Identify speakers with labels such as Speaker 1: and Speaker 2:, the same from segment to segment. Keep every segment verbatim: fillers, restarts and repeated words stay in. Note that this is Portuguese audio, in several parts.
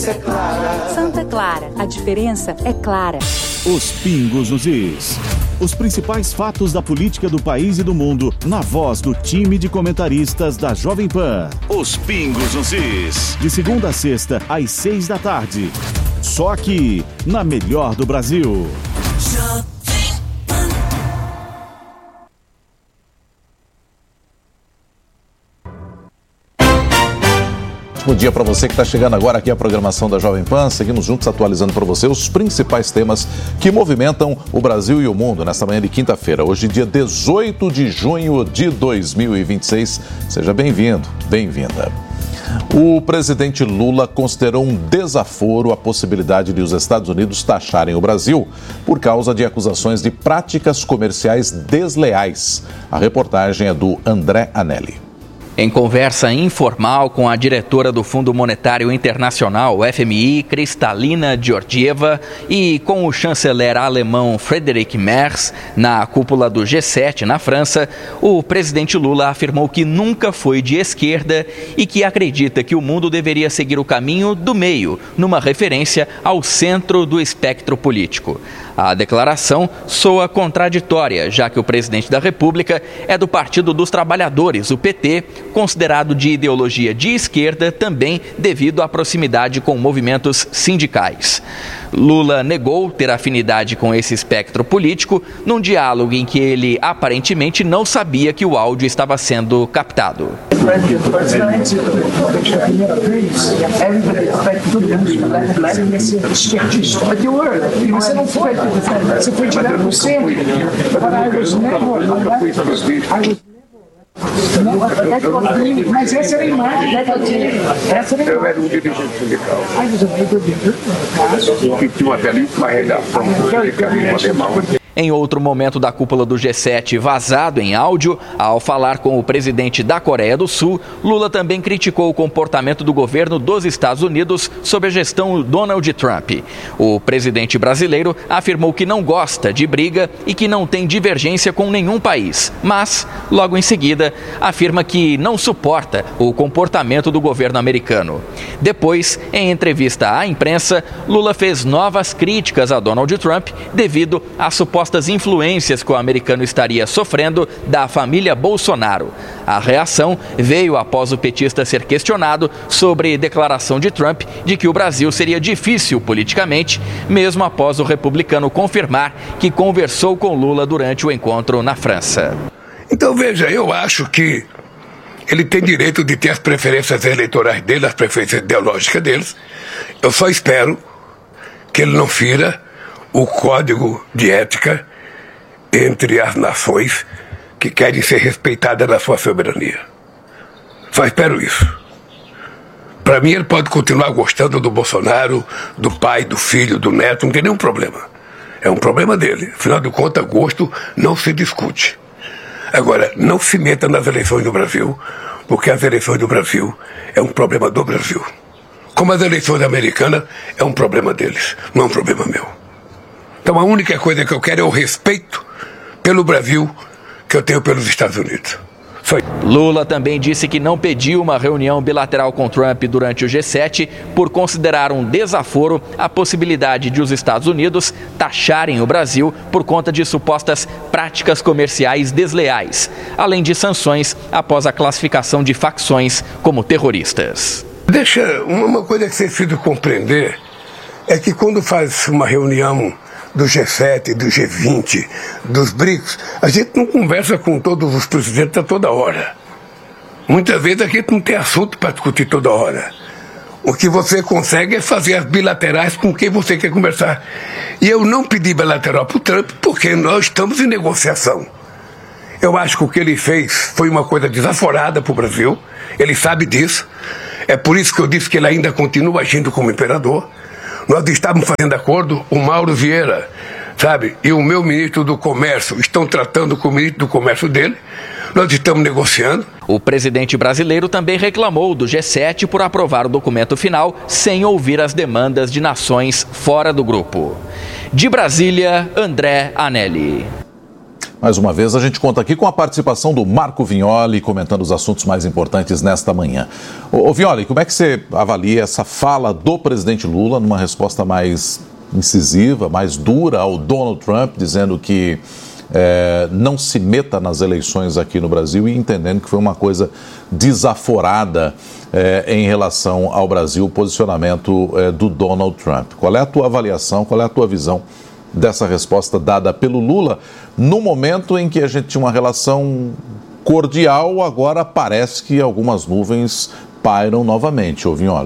Speaker 1: diferença é clara.
Speaker 2: Santa Clara, a diferença é clara.
Speaker 3: Os pingos nos is. Os principais fatos da política do país e do mundo, na voz do time de comentaristas da Jovem Pan. Os pingos nos is. De segunda a sexta, às seis da tarde. Só aqui, na melhor do Brasil.
Speaker 4: Bom dia para você que está chegando agora aqui à programação da Jovem Pan. Seguimos juntos atualizando para você os principais temas que movimentam o Brasil e o mundo nesta manhã de quinta-feira. Hoje, dia dezoito de junho de dois mil e vinte e seis. Seja bem-vindo, bem-vinda. O presidente Lula considerou um desaforo a possibilidade de os Estados Unidos taxarem o Brasil por causa de acusações de práticas comerciais desleais. A reportagem é do André Anelli.
Speaker 5: Em conversa informal com a diretora do Fundo Monetário Internacional, o F M I, Kristalina Georgieva, e com o chanceler alemão Friedrich Merz, na cúpula do G sete na França, o presidente Lula afirmou que nunca foi de esquerda e que acredita que o mundo deveria seguir o caminho do meio, numa referência ao centro do espectro político. A declaração soa contraditória, já que o presidente da República é do Partido dos Trabalhadores, o P T, considerado de ideologia de esquerda também devido à proximidade com movimentos sindicais. Lula negou ter afinidade com esse espectro político num diálogo em que ele aparentemente não sabia que o áudio estava sendo captado.
Speaker 6: Você foi direto no centro. Mas essa era a imagem, né, que eu tinha. Essa era a imagem. Eu era um dirigente sindical. Ai, você veio do Brasil? Que tinha uma belíssima redação sindical em alemão.
Speaker 5: Em outro momento da cúpula do G sete, vazado em áudio, ao falar com o presidente da Coreia do Sul, Lula também criticou o comportamento do governo dos Estados Unidos sob a gestão Donald Trump. O presidente brasileiro afirmou que não gosta de briga e que não tem divergência com nenhum país, mas, logo em seguida, afirma que não suporta o comportamento do governo americano. Depois, em entrevista à imprensa, Lula fez novas críticas a Donald Trump devido à suposta influências que o americano estaria sofrendo da família Bolsonaro. A reação veio após o petista ser questionado sobre declaração de Trump de que o Brasil seria difícil politicamente, mesmo após o republicano confirmar que conversou com Lula durante o encontro na França.
Speaker 7: Então veja, eu acho que ele tem direito de ter as preferências eleitorais dele, as preferências ideológicas deles. Eu só espero que ele não fira o código de ética entre as nações que querem ser respeitadas na sua soberania. Só espero isso. Para mim, ele pode continuar gostando do Bolsonaro, do pai, do filho, do neto, não tem nenhum problema. É um problema dele. Afinal de contas, gosto não se discute. Agora, não se meta nas eleições do Brasil, porque as eleições do Brasil é um problema do Brasil. Como as eleições americanas, é um problema deles, não é um problema meu. Então a única coisa que eu quero é o respeito pelo Brasil que eu tenho pelos Estados Unidos. Só...
Speaker 5: Lula também disse que não pediu uma reunião bilateral com Trump durante o G sete por considerar um desaforo a possibilidade de os Estados Unidos taxarem o Brasil por conta de supostas práticas comerciais desleais, além de sanções após a classificação de facções como terroristas.
Speaker 7: Deixa uma coisa que você precisa compreender é que quando faz uma reunião do G sete, do G vinte, dos BRICS, a gente não conversa com todos os presidentes a toda hora. Muitas vezes a gente não tem assunto para discutir toda hora. O que você consegue é fazer as bilaterais com quem você quer conversar. E eu não pedi bilateral para o Trump porque nós estamos em negociação. Eu acho que o que ele fez foi uma coisa desaforada para o Brasil. Ele sabe disso. É por isso que eu disse que ele ainda continua agindo como imperador. Nós estávamos fazendo acordo, o Mauro Vieira, sabe, e o meu ministro do Comércio estão tratando com o ministro do Comércio dele. Nós estamos negociando.
Speaker 5: O presidente brasileiro também reclamou do G sete por aprovar o documento final sem ouvir as demandas de nações fora do grupo. De Brasília, André Anelli.
Speaker 4: Mais uma vez, a gente conta aqui com a participação do Marco Vignoli, comentando os assuntos mais importantes nesta manhã. Ô, ô Vignoli, como é que você avalia essa fala do presidente Lula numa resposta mais incisiva, mais dura ao Donald Trump, dizendo que é, não se meta nas eleições aqui no Brasil e entendendo que foi uma coisa desaforada é, em relação ao Brasil, o posicionamento é, do Donald Trump? Qual é a tua avaliação, qual é a tua visão dessa resposta dada pelo Lula, no momento em que a gente tinha uma relação cordial, agora parece que algumas nuvens pairam novamente, ô Vignoli?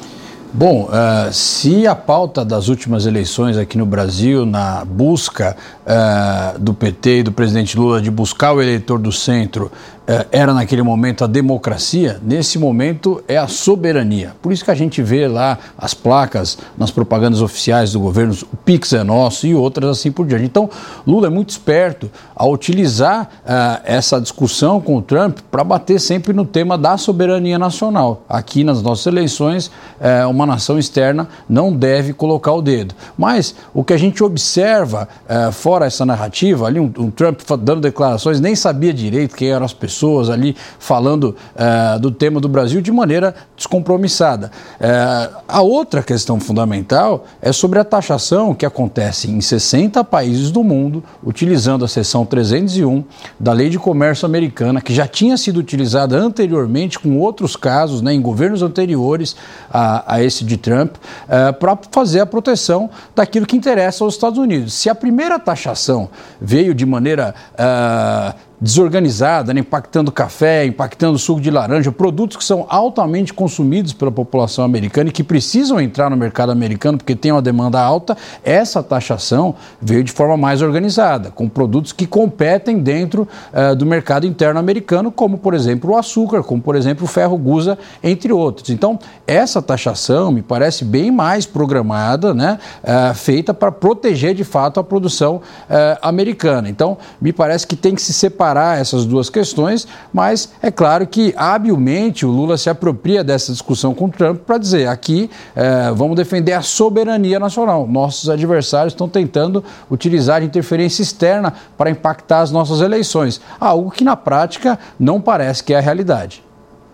Speaker 1: Bom, uh, se a pauta das últimas eleições aqui no Brasil, na busca uh, do P T e do presidente Lula de buscar o eleitor do centro, uh, era naquele momento a democracia, nesse momento é a soberania. Por isso que a gente vê lá as placas nas propagandas oficiais do governo, o Pix é nosso e outras assim por diante. Então, Lula é muito esperto ao utilizar uh, essa discussão com o Trump para bater sempre no tema da soberania nacional. Aqui nas nossas eleições, uh, uma nação externa não deve colocar o dedo. Mas o que a gente observa, uh, fora essa narrativa, ali um, um Trump dando declarações, nem sabia direito quem eram as pessoas ali falando uh, do tema do Brasil de maneira descompromissada. Uh, a outra questão fundamental é sobre a taxação que acontece em sessenta países do mundo, utilizando a seção trezentos e um da Lei de Comércio Americana, que já tinha sido utilizada anteriormente com outros casos, né, em governos anteriores a, a esse de Trump, uh, para fazer a proteção daquilo que interessa aos Estados Unidos. Se a primeira taxação veio de maneira uh, desorganizada, né, impactando café, impactando suco de laranja, produtos que são altamente consumidos pela população americana e que precisam entrar no mercado americano porque tem uma demanda alta, essa taxação veio de forma mais organizada, com produtos que competem dentro uh, do mercado interno americano, como, por exemplo, o açúcar, como, por exemplo, o ferro gusa, entre outros. Então, essa taxação me parece bem mais programada, né, uh, feita para proteger, de fato, a produção uh, americana. Então, me parece que tem que se separar essas duas questões, mas é claro que habilmente o Lula se apropria dessa discussão com o Trump para dizer, aqui eh, vamos defender a soberania nacional. Nossos adversários estão tentando utilizar interferência externa para impactar as nossas eleições, algo que na prática não parece que é a realidade.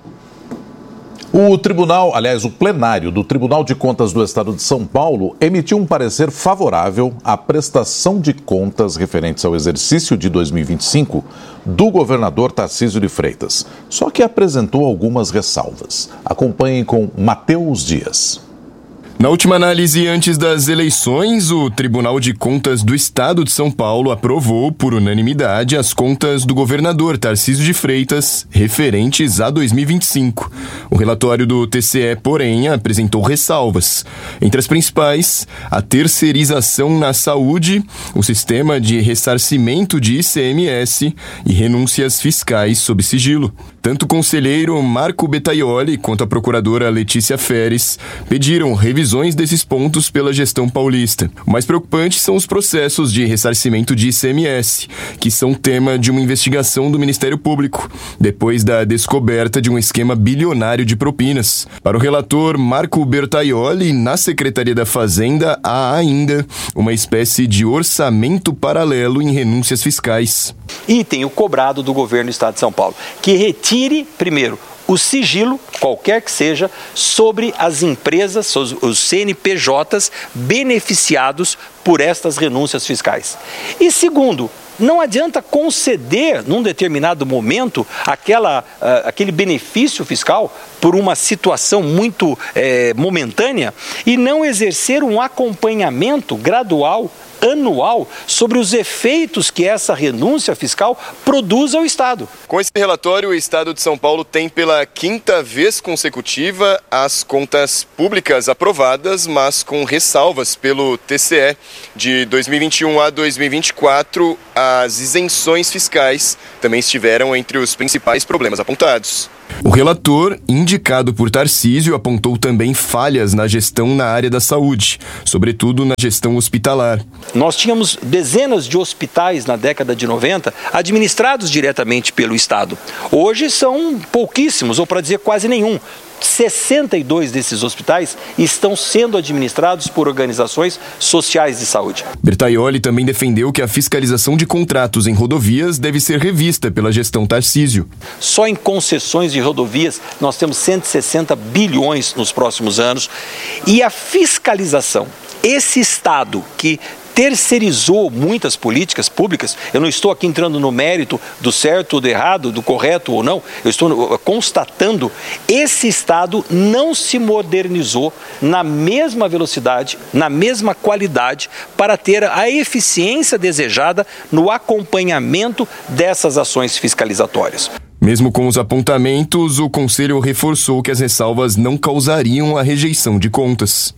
Speaker 4: O tribunal, aliás, o plenário do Tribunal de Contas do Estado de São Paulo emitiu um parecer favorável à prestação de contas referentes ao exercício de dois mil e vinte e cinco do governador Tarcísio de Freitas. Só que apresentou algumas ressalvas. Acompanhem com Matheus Dias.
Speaker 8: Na última análise antes das eleições, o Tribunal de Contas do Estado de São Paulo aprovou, por unanimidade, as contas do governador Tarcísio de Freitas referentes a dois mil e vinte e cinco. O relatório do T C E, porém, apresentou ressalvas. Entre as principais, a terceirização na saúde, o sistema de ressarcimento de I C M S e renúncias fiscais sob sigilo. Tanto o conselheiro Marco Bertaioli quanto a procuradora Letícia Feres pediram revisões desses pontos pela gestão paulista. O mais preocupante são os processos de ressarcimento de I C M S, que são tema de uma investigação do Ministério Público, depois da descoberta de um esquema bilionário de propinas. Para o relator Marco Bertaioli, na Secretaria da Fazenda há ainda uma espécie de orçamento paralelo em renúncias fiscais.
Speaker 9: E tem o cobrado do governo do Estado de São Paulo, que retire, primeiro, o sigilo, qualquer que seja, sobre as empresas, os C N P Js beneficiados por estas renúncias fiscais. E segundo, não adianta conceder, num determinado momento, aquela, uh, aquele benefício fiscal por uma situação muito eh, momentânea e não exercer um acompanhamento gradual, anual, sobre os efeitos que essa renúncia fiscal produz ao Estado.
Speaker 8: Com esse relatório, o Estado de São Paulo tem pela quinta vez consecutiva as contas públicas aprovadas, mas com ressalvas pelo T C E. De dois mil e vinte e um a dois mil e vinte e quatro, as isenções fiscais também estiveram entre os principais problemas apontados. O relator, indicado por Tarcísio, apontou também falhas na gestão na área da saúde, sobretudo na gestão hospitalar.
Speaker 9: Nós tínhamos dezenas de hospitais na década de noventa administrados diretamente pelo Estado. Hoje são pouquíssimos, ou para dizer quase nenhum. sessenta e dois desses hospitais estão sendo administrados por organizações sociais de saúde.
Speaker 8: Bertaioli também defendeu que a fiscalização de contratos em rodovias deve ser revista pela gestão Tarcísio.
Speaker 9: Só em concessões de rodovias nós temos cento e sessenta bilhões nos próximos anos. E a fiscalização, esse Estado que terceirizou muitas políticas públicas, eu não estou aqui entrando no mérito do certo ou do errado, do correto ou não, eu estou constatando, esse Estado não se modernizou na mesma velocidade, na mesma qualidade, para ter a eficiência desejada no acompanhamento dessas ações fiscalizatórias.
Speaker 8: Mesmo com os apontamentos, o Conselho reforçou que as ressalvas não causariam a rejeição de contas.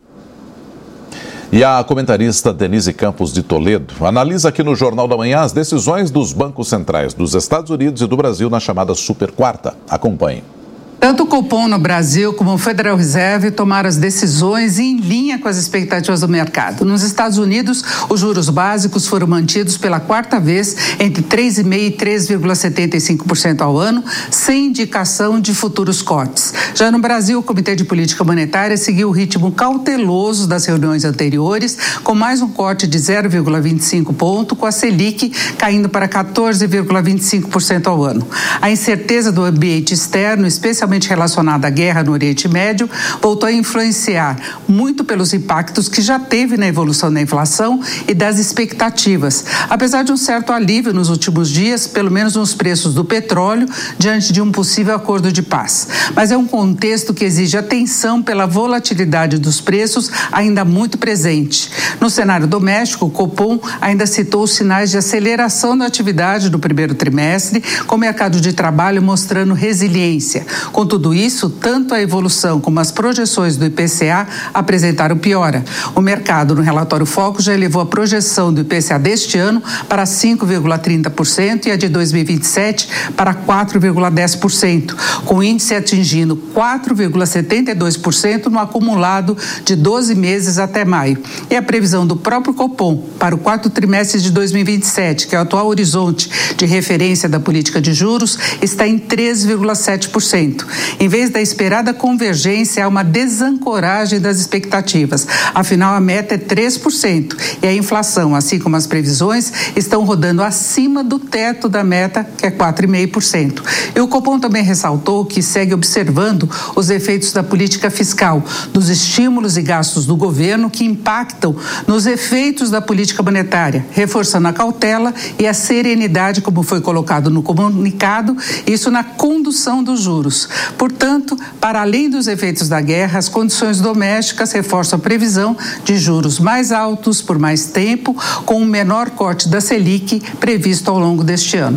Speaker 4: E a comentarista Denise Campos de Toledo analisa aqui no Jornal da Manhã as decisões dos bancos centrais dos Estados Unidos e do Brasil na chamada Super Quarta. Acompanhe.
Speaker 10: Tanto o Copom no Brasil como o Federal Reserve tomaram as decisões em linha com as expectativas do mercado. Nos Estados Unidos, os juros básicos foram mantidos pela quarta vez entre três vírgula cinco por cento e três vírgula setenta e cinco por cento ao ano, sem indicação de futuros cortes. Já no Brasil, o Comitê de Política Monetária seguiu o ritmo cauteloso das reuniões anteriores, com mais um corte de zero vírgula vinte e cinco ponto, com a Selic caindo para quatorze vírgula vinte e cinco por cento ao ano. A incerteza do ambiente externo, especialmente relacionada à guerra no Oriente Médio, voltou a influenciar muito pelos impactos que já teve na evolução da inflação e das expectativas, apesar de um certo alívio nos últimos dias, pelo menos nos preços do petróleo, diante de um possível acordo de paz. Mas é um contexto que exige atenção pela volatilidade dos preços ainda muito presente. No cenário doméstico, o Copom ainda citou os sinais de aceleração da atividade do primeiro trimestre, com o mercado de trabalho mostrando resiliência. Com tudo isso, tanto a evolução como as projeções do I P C A apresentaram piora. O mercado, no relatório Foco, já elevou a projeção do I P C A deste ano para cinco vírgula trinta por cento e a de dois mil e vinte e sete para quatro vírgula dez por cento, com o índice atingindo quatro vírgula setenta e dois por cento no acumulado de doze meses até maio. E a previsão do próprio Copom para o quarto trimestre de dois mil e vinte e sete, que é o atual horizonte de referência da política de juros, está em três vírgula sete por cento. Em vez da esperada convergência, há uma desancoragem das expectativas. Afinal, a meta é três por cento e a inflação, assim como as previsões, estão rodando acima do teto da meta, que é quatro vírgula cinco por cento. E o Copom também ressaltou que segue observando os efeitos da política fiscal, dos estímulos e gastos do governo que impactam nos efeitos da política monetária, reforçando a cautela e a serenidade, como foi colocado no comunicado, isso na condução dos juros. Portanto, para além dos efeitos da guerra, as condições domésticas reforçam a previsão de juros mais altos por mais tempo, com um menor corte da Selic previsto ao longo deste ano.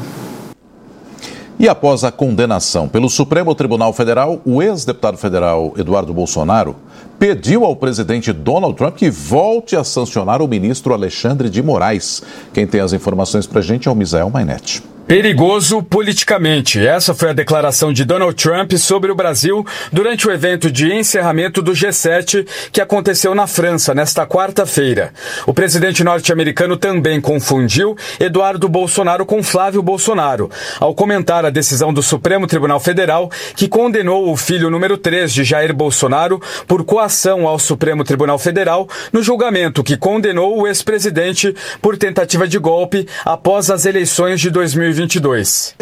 Speaker 4: E após a condenação pelo Supremo Tribunal Federal, o ex-deputado federal Eduardo Bolsonaro pediu ao presidente Donald Trump que volte a sancionar o ministro Alexandre de Moraes. Quem tem as informações para a gente é o Misael Mainetti.
Speaker 11: Perigoso politicamente. Essa foi a declaração de Donald Trump sobre o Brasil durante o evento de encerramento do G sete que aconteceu na França nesta quarta-feira. O presidente norte-americano também confundiu Eduardo Bolsonaro com Flávio Bolsonaro, ao comentar a decisão do Supremo Tribunal Federal que condenou o filho número três de Jair Bolsonaro por coação ao Supremo Tribunal Federal no julgamento que condenou o ex-presidente por tentativa de golpe após as eleições de dois mil e vinte e dois.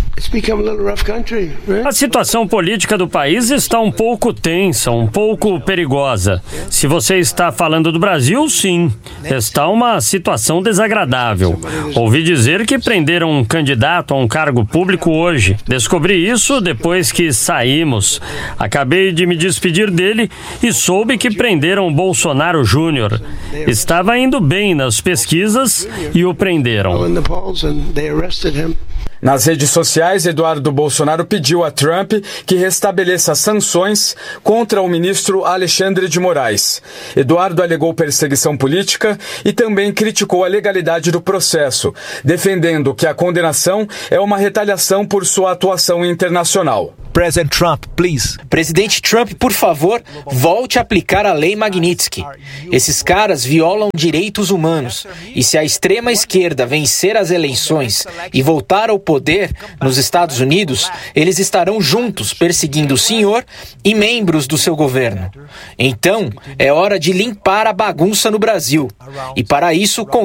Speaker 12: A situação política do país está um pouco tensa, um pouco perigosa. Se você está falando do Brasil, sim, está uma situação desagradável. Ouvi dizer que prenderam um candidato a um cargo público hoje. Descobri isso depois que saímos. Acabei de me despedir dele e soube que prenderam Bolsonaro Júnior. Estava indo bem nas pesquisas e o prenderam.
Speaker 11: Nas redes sociais, Eduardo Bolsonaro pediu a Trump que restabeleça sanções contra o ministro Alexandre de Moraes. Eduardo alegou perseguição política e também criticou a legalidade do processo, defendendo que a condenação é uma retaliação por sua atuação internacional.
Speaker 13: President Trump, please.
Speaker 14: Presidente Trump, por favor, volte a aplicar a lei Magnitsky. Esses caras violam direitos humanos. E se a extrema esquerda vencer as eleições e voltar ao poder nos Estados Unidos, eles estarão juntos perseguindo o senhor e membros do seu governo. Então, é hora de limpar a bagunça no Brasil. E para isso,